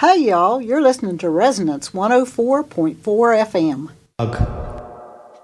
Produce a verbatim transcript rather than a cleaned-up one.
Hey y'all, you're listening to Resonance one oh four point four F M. Ugh.